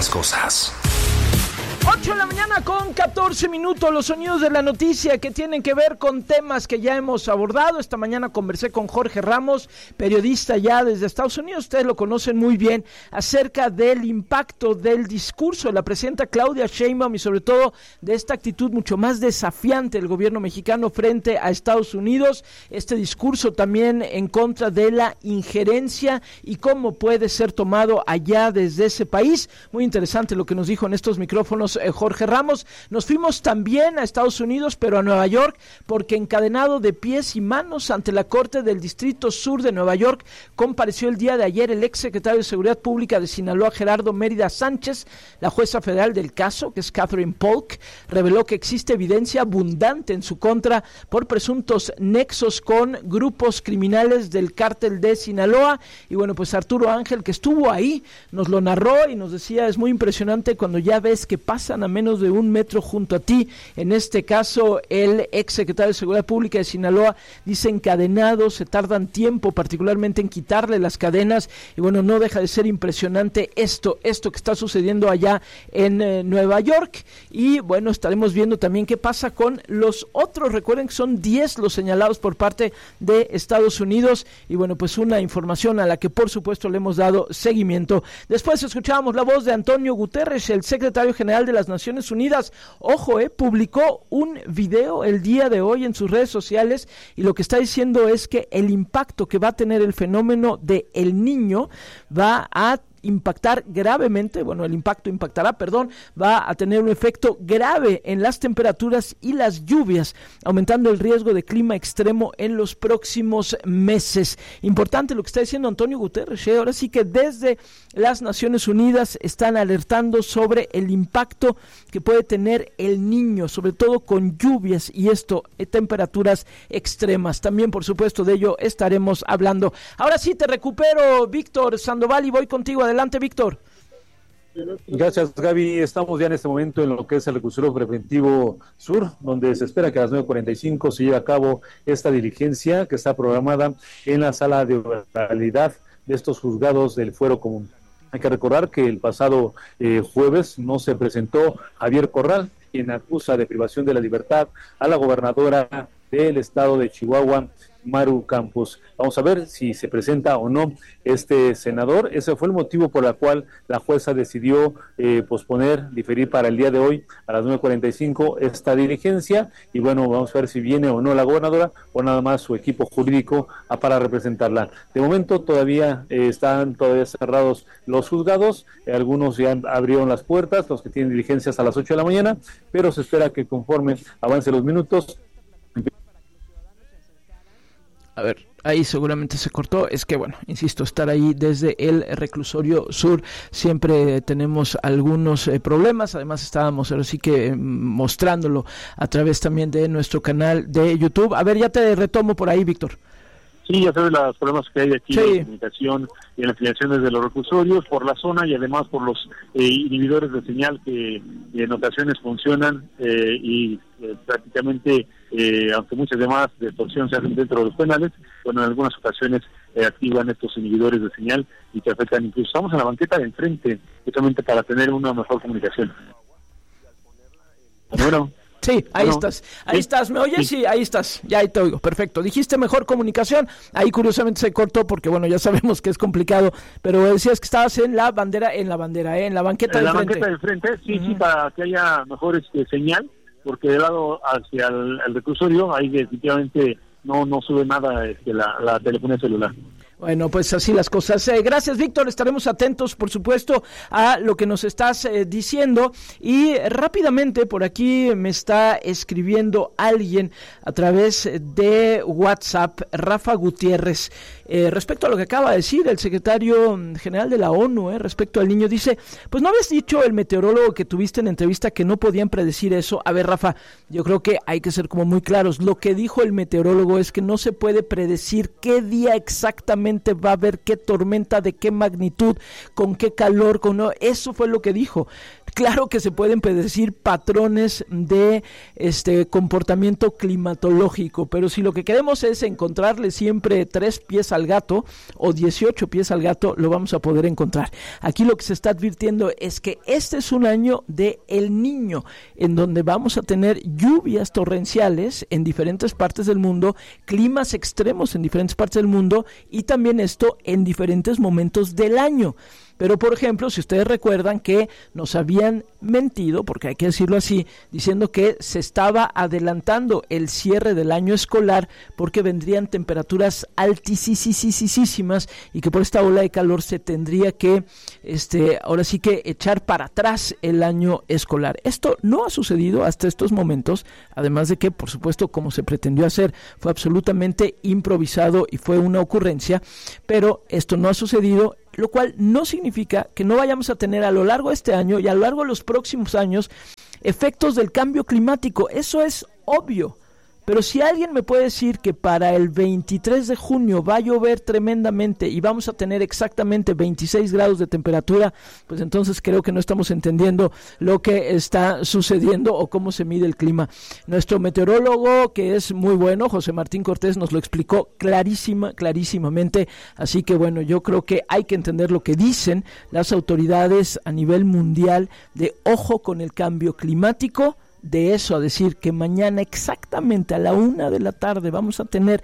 las cosas. 8 de la mañana con 14 minutos, los sonidos de la noticia que tienen que ver con temas que ya hemos abordado. Esta mañana conversé con Jorge Ramos, periodista ya desde Estados Unidos, ustedes lo conocen muy bien, acerca del impacto del discurso de la presidenta Claudia Sheinbaum y sobre todo de esta actitud mucho más desafiante del gobierno mexicano frente a Estados Unidos, este discurso también en contra de la injerencia y cómo puede ser tomado allá desde ese país. Muy interesante lo que nos dijo en estos micrófonos Jorge Ramos. Nos fuimos también a Estados Unidos, pero a Nueva York, porque encadenado de pies y manos ante la Corte del Distrito Sur de Nueva York, compareció el día de ayer el exsecretario de Seguridad Pública de Sinaloa, Gerardo Mérida Sánchez. La jueza federal del caso, que es Catherine Polk, reveló que existe evidencia abundante en su contra por presuntos nexos con grupos criminales del cártel de Sinaloa. Y bueno, pues Arturo Ángel, que estuvo ahí, nos lo narró y nos decía, es muy impresionante cuando ya ves que pasan a menos de 1 metro junto a ti. En este caso, el exsecretario de Seguridad Pública de Sinaloa dice encadenados, se tardan tiempo, particularmente en quitarle las cadenas, y bueno, no deja de ser impresionante esto que está sucediendo allá en Nueva York. Y bueno, estaremos viendo también qué pasa con los otros. Recuerden que son 10 los señalados por parte de Estados Unidos, y bueno, pues una información a la que por supuesto le hemos dado seguimiento. Después escuchábamos la voz de Antonio Guterres, el secretario general de las Naciones Unidas. Ojo, publicó un video el día de hoy en sus redes sociales, y lo que está diciendo es que el impacto que va a tener el fenómeno de El Niño va a impactar gravemente, va a tener un efecto grave en las temperaturas y las lluvias, aumentando el riesgo de clima extremo en los próximos meses. Importante lo que está diciendo Antonio Guterres, ahora sí que desde las Naciones Unidas están alertando sobre el impacto que puede tener El Niño, sobre todo con lluvias y temperaturas extremas. También, por supuesto, de ello estaremos hablando. Ahora sí te recupero, Víctor Sandoval, y voy contigo. Adelante, Víctor. Gracias, Gaby. Estamos ya en este momento en lo que es el reclusorio preventivo sur, donde se espera que a las 9:45 se lleve a cabo esta diligencia que está programada en la sala de oralidad de estos juzgados del fuero común. Hay que recordar que el pasado jueves no se presentó Javier Corral, quien acusa de privación de la libertad a la gobernadora del estado de Chihuahua, Maru Campos. Vamos a ver si se presenta o no este senador. Ese fue el motivo por el cual la jueza decidió diferir para el día de hoy a las 9:45 esta diligencia, y bueno, vamos a ver si viene o no la gobernadora o nada más su equipo jurídico para representarla. De momento todavía están cerrados los juzgados, algunos ya abrieron las puertas, los que tienen diligencias a las 8 de la mañana, pero se espera que conforme avancen los minutos. A ver, ahí seguramente se cortó. Es que bueno, insisto, estar ahí desde el reclusorio sur siempre tenemos algunos problemas. Además estábamos ahora sí que mostrándolo a través también de nuestro canal de YouTube. A ver, ya te retomo por ahí, Víctor. Sí, ya sabes los problemas que hay aquí en la comunicación y en las afiliaciones de los reclusorios por la zona, y además por los inhibidores de señal que en ocasiones funcionan prácticamente, aunque muchas demás de extorsión se hacen dentro de los penales, bueno, en algunas ocasiones activan estos inhibidores de señal y que afectan incluso. Estamos en la banqueta de enfrente, justamente para tener una mejor comunicación. Bueno. Sí, ahí estás, ¿me oyes? Sí, ahí estás, ya ahí te oigo, perfecto. Dijiste mejor comunicación, ahí curiosamente se cortó porque bueno, ya sabemos que es complicado, pero decías que estabas en la banqueta de enfrente. En la banqueta de enfrente, sí, para que haya mejor señal, porque de lado hacia el reclusorio, ahí definitivamente no sube nada la telefonía celular. Bueno, pues así las cosas. Gracias, Víctor. Estaremos atentos, por supuesto, a lo que nos estás diciendo. Y rápidamente, por aquí me está escribiendo alguien a través de WhatsApp, Rafa Gutiérrez, respecto a lo que acaba de decir el secretario general de la ONU, respecto al niño. Dice, pues no habías dicho el meteorólogo que tuviste en entrevista que no podían predecir eso. A ver, Rafa, yo creo que hay que ser como muy claros. Lo que dijo el meteorólogo es que no se puede predecir qué día exactamente exactamente va a haber qué tormenta, de qué magnitud, con qué calor, eso fue lo que dijo. Claro que se pueden predecir patrones de comportamiento climatológico, pero si lo que queremos es encontrarle siempre 3 pies al gato o 18 pies al gato, lo vamos a poder encontrar. Aquí lo que se está advirtiendo es que este es un año de El Niño, en donde vamos a tener lluvias torrenciales en diferentes partes del mundo, climas extremos en diferentes partes del mundo y también esto en diferentes momentos del año. Pero, por ejemplo, si ustedes recuerdan que nos habían mentido, porque hay que decirlo así, diciendo que se estaba adelantando el cierre del año escolar porque vendrían temperaturas altísimas y que por esta ola de calor se tendría que, ahora sí que echar para atrás el año escolar. Esto no ha sucedido hasta estos momentos, además de que, por supuesto, como se pretendió hacer, fue absolutamente improvisado y fue una ocurrencia, pero esto no ha sucedido, lo cual no significa que no vayamos a tener a lo largo de este año y a lo largo de los próximos años efectos del cambio climático. Eso es obvio. Pero si alguien me puede decir que para el 23 de junio va a llover tremendamente y vamos a tener exactamente 26 grados de temperatura, pues entonces creo que no estamos entendiendo lo que está sucediendo o cómo se mide el clima. Nuestro meteorólogo, que es muy bueno, José Martín Cortés, nos lo explicó clarísimamente. Así que bueno, yo creo que hay que entender lo que dicen las autoridades a nivel mundial de ojo con el cambio climático. De eso a decir que mañana exactamente a la 1 de la tarde vamos a tener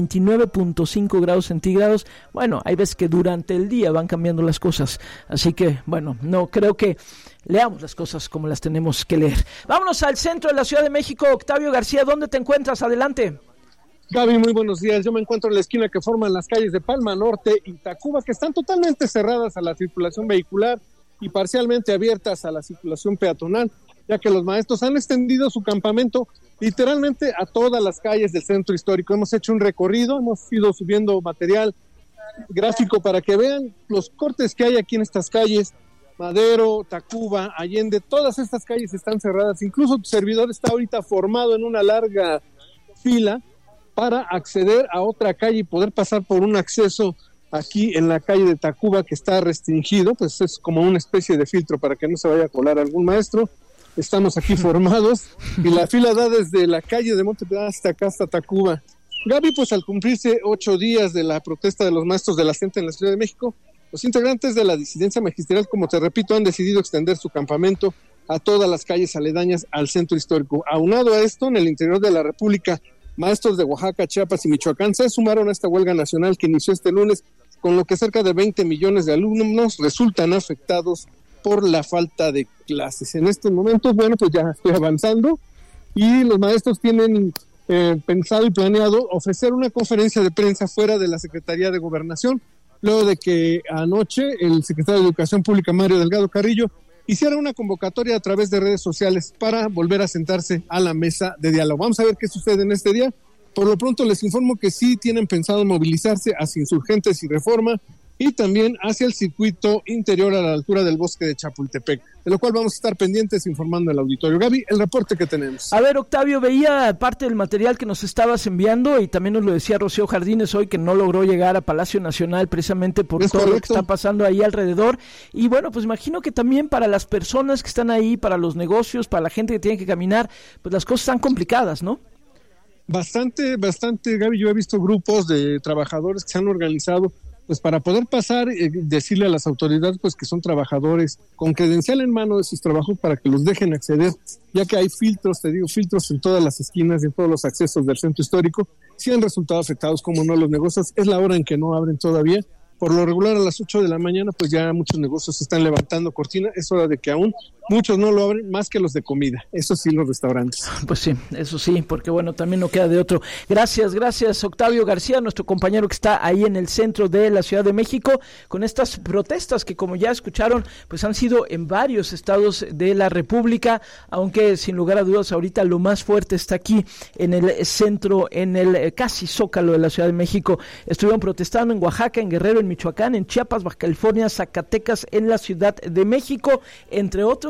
29.5 grados centígrados, bueno, hay veces que durante el día van cambiando las cosas, así que bueno, no creo que leamos las cosas como las tenemos que leer. Vámonos al centro de la Ciudad de México. Octavio García, ¿dónde te encuentras? Adelante. Gaby, muy buenos días. Yo me encuentro en la esquina que forman las calles de Palma Norte y Tacuba, que están totalmente cerradas a la circulación vehicular y parcialmente abiertas a la circulación peatonal, ya que los maestros han extendido su campamento literalmente a todas las calles del centro histórico. Hemos hecho un recorrido, hemos ido subiendo material gráfico para que vean los cortes que hay aquí en estas calles. Madero, Tacuba, Allende, todas estas calles están cerradas. Incluso tu servidor está ahorita formado en una larga fila para acceder a otra calle y poder pasar por un acceso aquí en la calle de Tacuba que está restringido, pues es como una especie de filtro para que no se vaya a colar algún maestro. Estamos aquí formados y la fila da desde la calle de Montepiedad hasta acá, hasta Tacuba. Gaby, pues al cumplirse 8 días de la protesta de los maestros de la CENTE en la Ciudad de México, los integrantes de la disidencia magisterial, como te repito, han decidido extender su campamento a todas las calles aledañas al centro histórico. Aunado a esto, en el interior de la República, maestros de Oaxaca, Chiapas y Michoacán se sumaron a esta huelga nacional que inició este lunes, con lo que cerca de 20 millones de alumnos resultan afectados por la falta de clases. En estos momentos, bueno, pues ya estoy avanzando y los maestros tienen pensado y planeado ofrecer una conferencia de prensa fuera de la Secretaría de Gobernación, luego de que anoche el secretario de Educación Pública, Mario Delgado Carrillo, hiciera una convocatoria a través de redes sociales para volver a sentarse a la mesa de diálogo. Vamos a ver qué sucede en este día. Por lo pronto les informo que sí tienen pensado movilizarse hacia Insurgentes y Reforma, y también hacia el circuito interior a la altura del bosque de Chapultepec, de lo cual vamos a estar pendientes informando al auditorio. Gaby, el reporte que tenemos. A ver, Octavio, veía parte del material que nos estabas enviando y también nos lo decía Rocío Jardines hoy, que no logró llegar a Palacio Nacional precisamente por todo lo que está pasando ahí alrededor. Y bueno, pues imagino que también para las personas que están ahí, para los negocios, para la gente que tiene que caminar, pues las cosas están complicadas, ¿no? Bastante, Gaby. Yo he visto grupos de trabajadores que se han organizado pues para poder pasar, decirle a las autoridades pues que son trabajadores con credencial en mano de sus trabajos para que los dejen acceder, ya que hay filtros en todas las esquinas y en todos los accesos del centro histórico. Si han resultado afectados, como no, los negocios. Es la hora en que no abren todavía. Por lo regular a las 8 de la mañana pues ya muchos negocios están levantando cortina. Es hora de que aún muchos no lo abren, más que los de comida, eso sí, los restaurantes. Pues sí, eso sí, porque bueno, también no queda de otro. Gracias Octavio García, nuestro compañero que está ahí en el centro de la Ciudad de México, con estas protestas que, como ya escucharon, pues han sido en varios estados de la República, aunque sin lugar a dudas ahorita lo más fuerte está aquí en el centro, en el casi zócalo de la Ciudad de México. Estuvieron protestando en Oaxaca, en Guerrero, en Michoacán, en Chiapas, Baja California, Zacatecas, en la Ciudad de México, entre otros.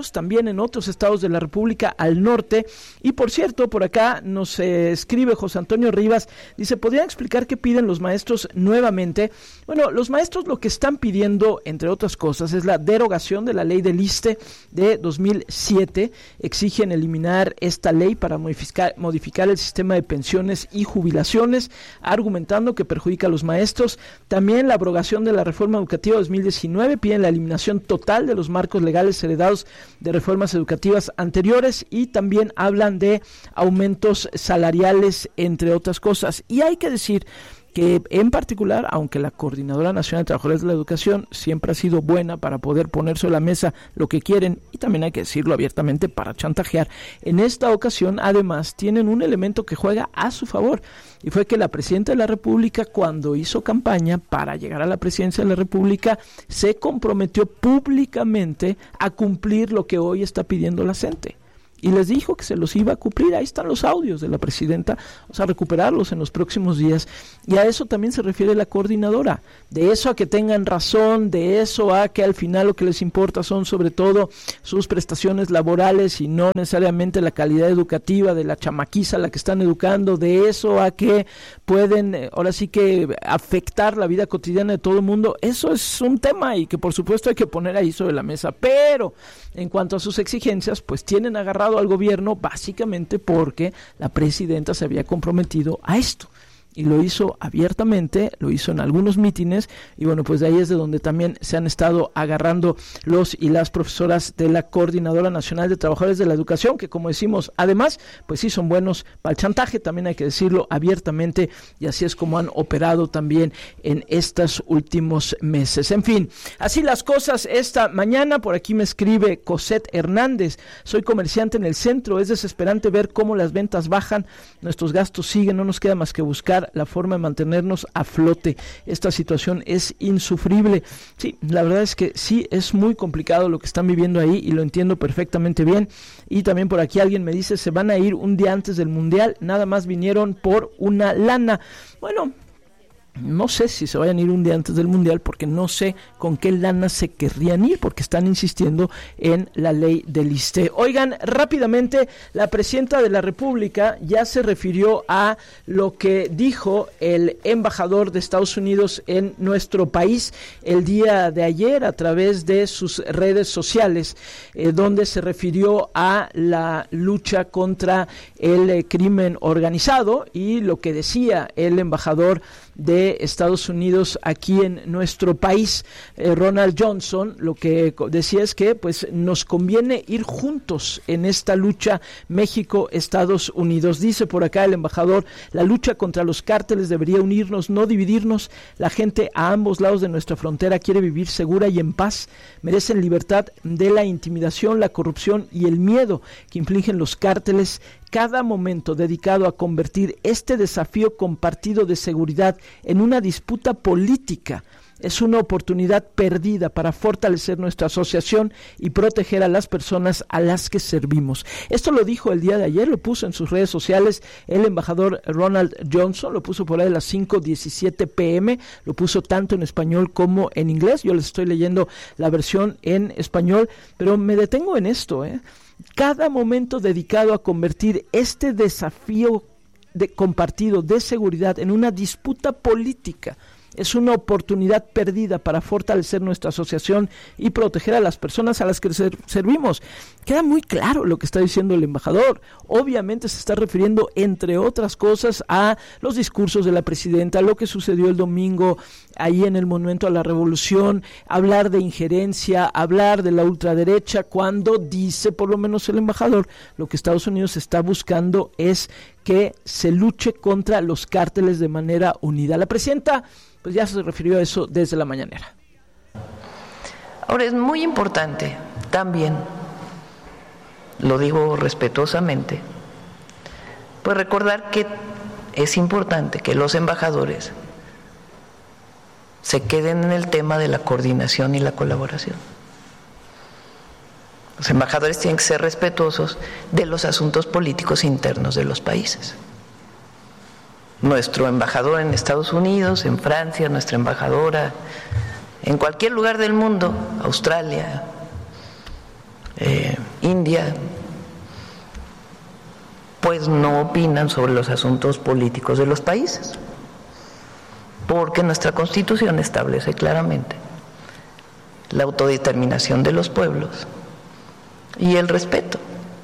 casos también en otros estados de la República al norte. Y por cierto, por acá nos escribe José Antonio Rivas, dice, ¿podrían explicar qué piden los maestros nuevamente? Bueno, los maestros lo que están pidiendo, entre otras cosas, es la derogación de la ley del ISSSTE de 2007. Exigen eliminar esta ley para modificar el sistema de pensiones y jubilaciones, argumentando que perjudica a los maestros. También la abrogación de la reforma educativa 2019, piden la eliminación total de los marcos legales heredados de reformas educativas anteriores y también hablan de aumentos salariales, entre otras cosas. Y hay que decir que en particular, aunque la Coordinadora Nacional de Trabajadores de la Educación siempre ha sido buena para poder poner sobre la mesa lo que quieren, y también hay que decirlo abiertamente, para chantajear, en esta ocasión además tienen un elemento que juega a su favor, y fue que la Presidenta de la República, cuando hizo campaña para llegar a la Presidencia de la República, se comprometió públicamente a cumplir lo que hoy está pidiendo la CENTE. Y les dijo que se los iba a cumplir. Ahí están los audios de la presidenta, vamos a recuperarlos en los próximos días, y a eso también se refiere la coordinadora, de eso a que tengan razón, de eso a que al final lo que les importa son sobre todo sus prestaciones laborales y no necesariamente la calidad educativa de la chamaquiza a la que están educando, de eso a que pueden ahora sí que afectar la vida cotidiana de todo el mundo. Eso es un tema y que por supuesto hay que poner ahí sobre la mesa, pero en cuanto a sus exigencias, pues tienen agarrado al gobierno básicamente porque la presidenta se había comprometido a esto. Y lo hizo abiertamente, lo hizo en algunos mítines, y bueno, pues de ahí es de donde también se han estado agarrando los y las profesoras de la Coordinadora Nacional de Trabajadores de la Educación, que como decimos, además, pues sí son buenos para el chantaje, también hay que decirlo abiertamente, y así es como han operado también en estos últimos meses. En fin, así las cosas esta mañana. Por aquí me escribe Cosette Hernández, soy comerciante en el centro, es desesperante ver cómo las ventas bajan, nuestros gastos siguen, no nos queda más que buscar la forma de mantenernos a flote. Esta situación es insufrible. Sí, la verdad es que sí, es muy complicado lo que están viviendo ahí y lo entiendo perfectamente bien. Y también por aquí alguien me dice, se van a ir un día antes del Mundial, nada más vinieron por una lana. Bueno, no sé si se vayan a ir un día antes del Mundial, porque no sé con qué lana se querrían ir, porque están insistiendo en la ley del ISSSTE. Oigan, rápidamente, la Presidenta de la República ya se refirió a lo que dijo el embajador de Estados Unidos en nuestro país el día de ayer a través de sus redes sociales, donde se refirió a la lucha contra el crimen organizado, y lo que decía el embajador de Estados Unidos aquí en nuestro país, Ronald Johnson, lo que decía es que pues nos conviene ir juntos en esta lucha México-Estados Unidos. Dice por acá el embajador, la lucha contra los cárteles debería unirnos, no dividirnos. La gente a ambos lados de nuestra frontera quiere vivir segura y en paz, merecen libertad de la intimidación, la corrupción y el miedo que infligen los cárteles. Cada momento dedicado a convertir este desafío compartido de seguridad en una disputa política es una oportunidad perdida para fortalecer nuestra asociación y proteger a las personas a las que servimos. Esto lo dijo el día de ayer, lo puso en sus redes sociales el embajador Ronald Johnson, lo puso por ahí a las 5:17 p.m., lo puso tanto en español como en inglés. Yo les estoy leyendo la versión en español, pero me detengo en esto, Cada momento dedicado a convertir este desafío compartido de seguridad en una disputa política es una oportunidad perdida para fortalecer nuestra asociación y proteger a las personas a las que servimos. Queda muy claro lo que está diciendo el embajador. Obviamente se está refiriendo, entre otras cosas, a los discursos de la presidenta, lo que sucedió el domingo ahí en el Monumento a la Revolución, hablar de injerencia, hablar de la ultraderecha, cuando dice, por lo menos el embajador, lo que Estados Unidos está buscando es que se luche contra los cárteles de manera unida. La presidenta pues ya se refirió a eso desde la mañanera. Ahora es muy importante también, lo digo respetuosamente, pues recordar que es importante que los embajadores se queden en el tema de la coordinación y la colaboración. Los embajadores tienen que ser respetuosos de los asuntos políticos internos de los países. Nuestro embajador en Estados Unidos, en Francia, nuestra embajadora en cualquier lugar del mundo, Australia, India, pues no opinan sobre los asuntos políticos de los países, porque nuestra Constitución establece claramente la autodeterminación de los pueblos y el respeto,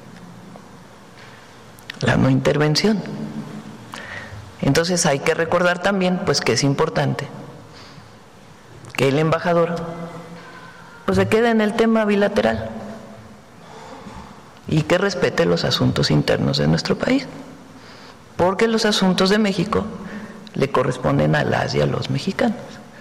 la no intervención. Entonces hay que recordar también pues que es importante que el embajador pues se quede en el tema bilateral y que respete los asuntos internos de nuestro país, porque los asuntos de México le corresponden a las y a los mexicanos.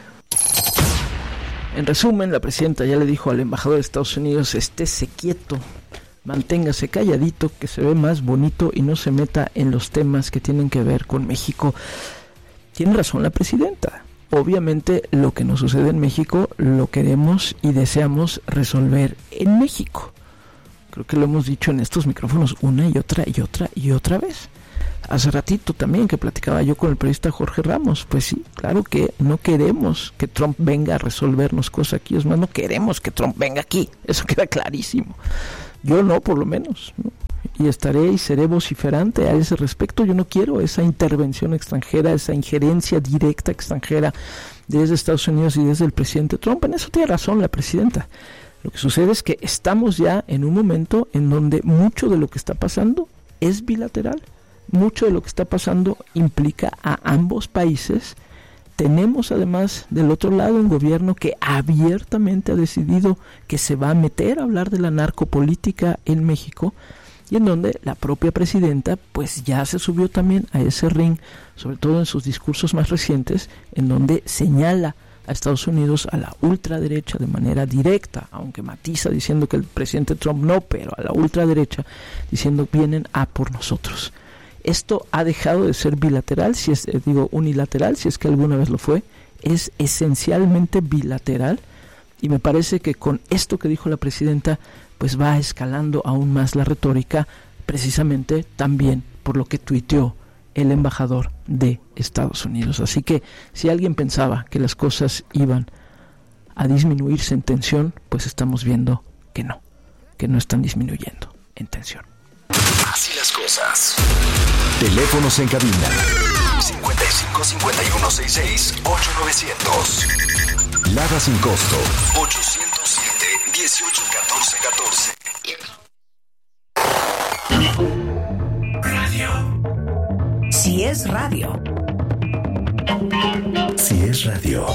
En resumen, la presidenta ya le dijo al embajador de Estados Unidos: estése quieto, manténgase calladito, que se ve más bonito y no se meta en los temas que tienen que ver con México. Tiene razón la presidenta. Obviamente lo que nos sucede en México lo queremos y deseamos resolver en México. Creo que lo hemos dicho en estos micrófonos una y otra vez. Hace ratito también que platicaba yo con el periodista Jorge Ramos, pues sí, claro que no queremos que Trump venga a resolvernos cosas aquí, es más, no queremos que Trump venga aquí, eso queda clarísimo. Yo no, por lo menos, ¿no? Y estaré y seré vociferante a ese respecto. Yo no quiero esa intervención extranjera, esa injerencia directa extranjera desde Estados Unidos y desde el presidente Trump. En eso tiene razón la presidenta. Lo que sucede es que estamos ya en un momento en donde mucho de lo que está pasando es bilateral. Mucho de lo que está pasando implica a ambos países. Tenemos además del otro lado un gobierno que abiertamente ha decidido que se va a meter a hablar de la narcopolítica en México, y en donde la propia presidenta pues ya se subió también a ese ring, sobre todo en sus discursos más recientes, en donde señala a Estados Unidos, a la ultraderecha de manera directa, aunque matiza diciendo que el presidente Trump no, pero a la ultraderecha diciendo vienen a por nosotros. Esto ha dejado de ser bilateral, unilateral, si es que alguna vez lo fue, es esencialmente bilateral, y me parece que con esto que dijo la presidenta pues va escalando aún más la retórica, precisamente también por lo que tuiteó el embajador de Estados Unidos. Así que si alguien pensaba que las cosas iban a disminuirse en tensión, pues estamos viendo que no están disminuyendo en tensión. Así las cosas. Teléfonos en cabina 55 51 66 8900. Lada sin costo 807 18 14 14. Radio. Si es radio. Si es radio.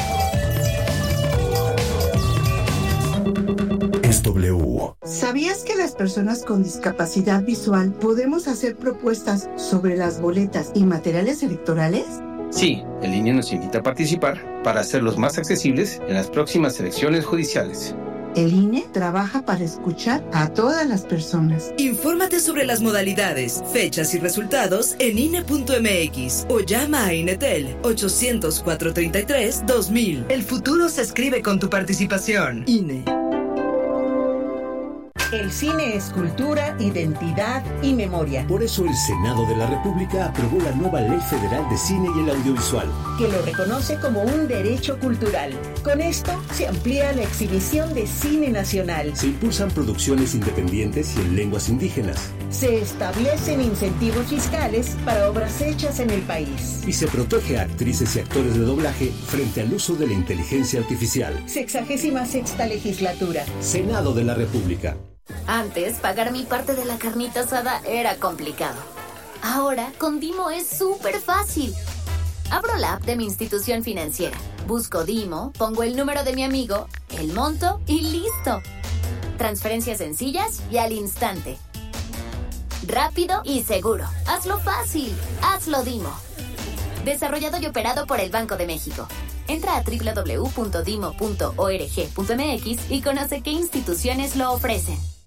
Es W. ¿Sabías que las personas con discapacidad visual podemos hacer propuestas sobre las boletas y materiales electorales? Sí, el INE nos invita a participar para hacerlos más accesibles en las próximas elecciones judiciales. El INE trabaja para escuchar a todas las personas. Infórmate sobre las modalidades, fechas y resultados en INE.mx o llama a INETEL 800-433-2000. El futuro se escribe con tu participación. INE. El cine es cultura, identidad y memoria. Por eso el Senado de la República aprobó la nueva Ley Federal de Cine y el Audiovisual, que lo reconoce como un derecho cultural. Con esto se amplía la exhibición de cine nacional. Se impulsan producciones independientes y en lenguas indígenas. Se establecen incentivos fiscales para obras hechas en el país. Y se protege a actrices y actores de doblaje frente al uso de la inteligencia artificial. 66ª legislatura. Senado de la República. Antes, pagar mi parte de la carnita asada era complicado. Ahora, con Dimo es súper fácil. Abro la app de mi institución financiera, busco Dimo, pongo el número de mi amigo, el monto y listo. Transferencias sencillas y al instante. Rápido y seguro. Hazlo fácil. Hazlo Dimo. Desarrollado y operado por el Banco de México. Entra a www.dimo.org.mx y conoce qué instituciones lo ofrecen.